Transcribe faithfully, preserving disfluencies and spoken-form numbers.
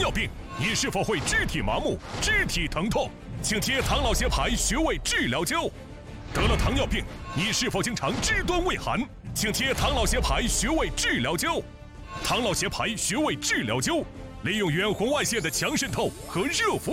尿病，你是否会肢体麻木、肢体疼痛？请贴唐老协牌穴位治疗胶。得了糖尿病，你是否经常肢端畏寒？请贴唐老协牌穴位治疗胶。唐老协牌穴位治疗胶，利用远红外线的强渗透和热辐